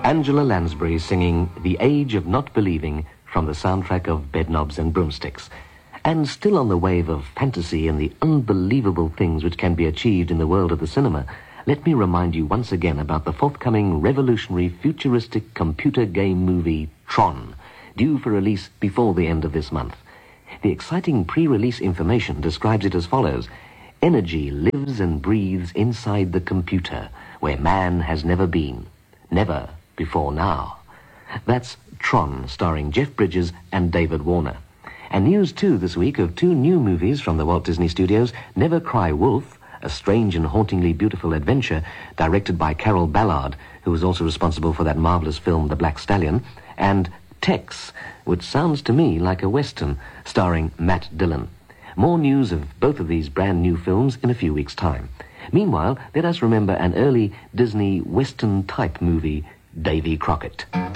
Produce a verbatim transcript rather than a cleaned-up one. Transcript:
Angela Lansbury singing The Age of Not Believing from the soundtrack of Bedknobs and Broomsticks. And still on the wave of fantasy and the unbelievable things which can be achieved in the world of the cinema, let me remind you once again about the forthcoming revolutionary futuristic computer game movie Tron, due for release before the end of this month. The exciting pre-release information describes it as follows. Energy lives and breathes inside the computer, where man has never been. Never before now. That's Tron, starring Jeff Bridges and David Warner. And news, too, this week of two new movies from the Walt Disney Studios, Never Cry Wolf, a strange and hauntingly beautiful adventure directed by Carol Ballard, who was also responsible for that marvelous film The Black Stallion, and Tex, which sounds to me like a Western, starring Matt Dillon. More news of both of these brand new films in a few weeks' time. Meanwhile, let us remember an early Disney Western-type movie, Davy Crockett.